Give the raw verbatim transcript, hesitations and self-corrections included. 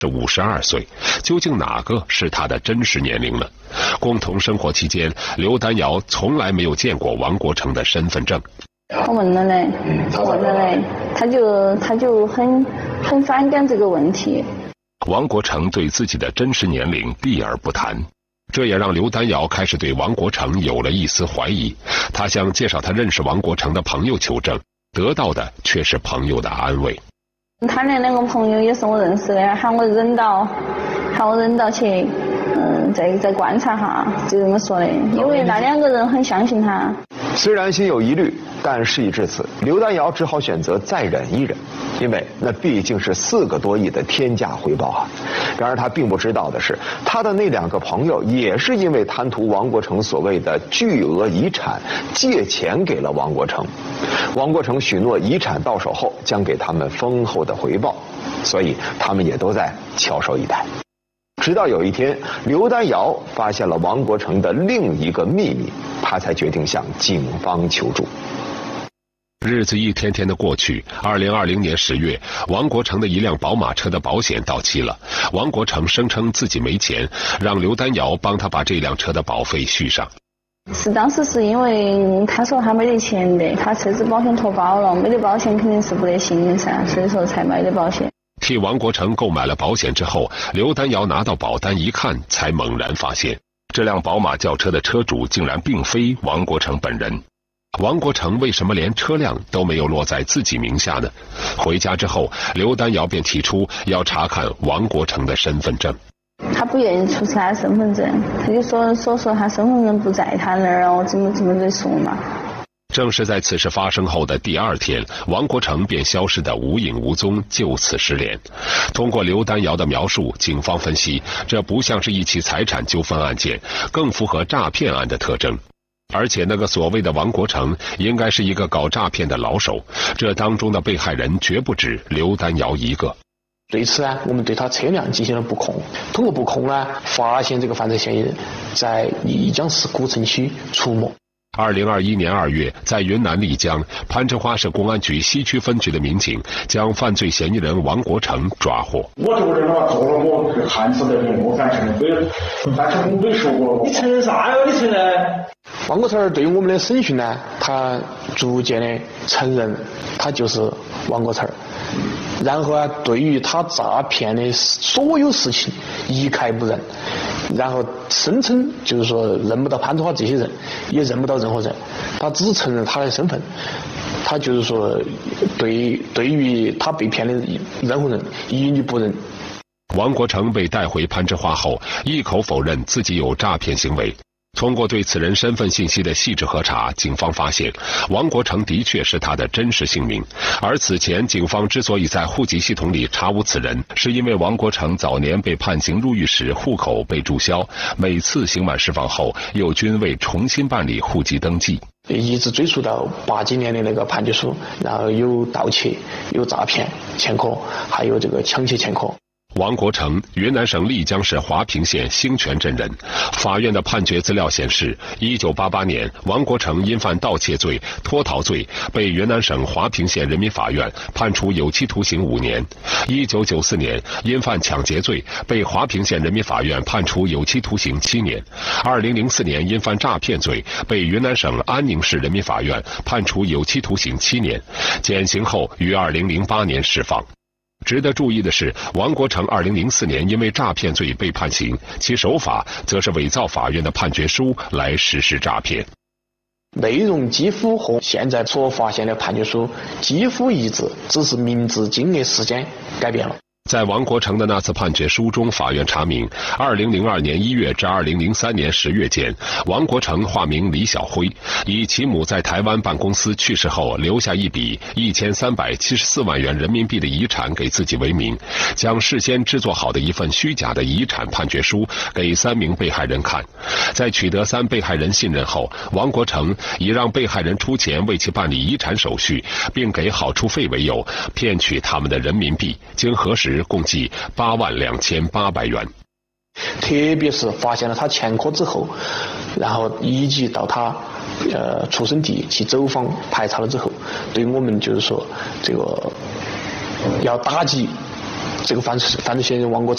是五十二岁，究竟哪个是他的真实年龄呢？共同生活期间，刘丹瑶从来没有见过王国成的身份证。 我问了嘞，我问了嘞，他就他就很很反感这个问题。 王国成对自己的真实年龄避而不谈，这也让刘丹瑶开始对王国成有了一丝怀疑。他向介绍他认识王国成的朋友求证，得到的却是朋友的安慰。 他那两个朋友也是我认识的，喊我忍到，喊我忍到去，嗯，再再观察下，就这么说的。因为那两个人很相信他。 虽然心有疑虑，但事已至此，刘丹瑶只好选择再忍一忍，因为那毕竟是四个多亿的天价回报啊。然而他并不知道的是，他的那两个朋友也是因为贪图王国成所谓的巨额遗产，借钱给了王国成。王国成许诺遗产到手后将给他们丰厚的回报，所以他们也都在翘首以待。直到有一天，刘丹瑶发现了王国成的另一个秘密，他才决定向警方求助。 日子一天天的过去，二零二零年十月，王国成的一辆宝马车的保险到期了。王国成声称自己没钱，让刘丹瑶帮他把这辆车的保费续上。 是当时是因为他说他没得钱的，他车子保险脱保了，没得保险肯定是不得行的噻，所以说才买的保险。 替王国成购买了保险之后，刘丹瑶拿到保单一看，才猛然发现，这辆宝马轿车的车主竟然并非王国成本人。王国成为什么连车辆都没有落在自己名下呢？回家之后，刘丹瑶便提出要查看王国成的身份证。 他不愿意出示他的身份证，他就说说说他身份证不在他那儿，我怎么怎么得说嘛。 正是在此事发生后的第二天，王国成便消失得无影无踪，就此失联。通过刘丹瑶的描述，警方分析，这不像是一起财产纠纷案件，更符合诈骗案的特征。而且那个所谓的王国成应该是一个搞诈骗的老手，这当中的被害人绝不止刘丹瑶一个。 对此呢，我们对他车辆进行了布控，通过布控呢，发现这个犯罪嫌疑人在丽江市古城区出没。 二零二一年二月，在云南丽江攀枝花市公安局西区分局的民警将犯罪嫌疑人王国成抓获。 我这个人啊，做了我汉子的人，我敢承认，但是我没说过。你承认啥呀？你承认？ 王国成对于我们的审讯呢，他逐渐的承认他就是王国成，然后啊，对于他诈骗的所有事情一概不认，然后声称就是说认不到攀枝花这些人，也认不到任何人，他只承认他的身份，他就是说对对于他被骗的任何人一律不认。 王国成被带回攀枝花后，一口否认自己有诈骗行为。通过对此人身份信息的细致核查，警方发现王国成的确是他的真实姓名。而此前警方之所以在户籍系统里查无此人，是因为王国成早年被判刑入狱时户口被注销，每次刑满释放后又均未重新办理户籍登记， 一直追溯到八几年的那个判决书，然后有盗窃、有诈骗前科，还有这个抢劫前科。 王国成，云南省丽江市华坪县兴全镇人。法院的判决资料显示，一九八八年，王国成因犯盗窃罪、脱逃罪，被云南省华坪县人民法院判处有期徒刑五年。一九九四年，因犯抢劫罪，被华坪县人民法院判处有期徒刑七年。二零零四年，因犯诈骗罪，被云南省安宁市人民法院判处有期徒刑七年，减刑后于二零零八年释放。值得注意的是，王国成二零零四年因为诈骗罪被判刑，其手法则是伪造法院的判决书来实施诈骗。 内容几乎和现在所发现的判决书几乎一致，只是名字、金额、时间改变了。 在王国成的那次判决书中，法院查明，二零零二年一月至二零零三年十月间，王国成化名李小辉，以其母在台湾办公司去世后留下一笔一千三百七十四万元人民币的遗产给自己为名，将事先制作好的一份虚假的遗产判决书给三名被害人看。在取得三被害人信任后，王国成以让被害人出钱为其办理遗产手续，并给好处费为由，骗取他们的人民币，经核实共计八万两千八百元。 特别是发现了他前科之后，然后以及到他呃出生地去走访排查了之后，对我们就是说这个要打击这个犯犯罪嫌疑人王国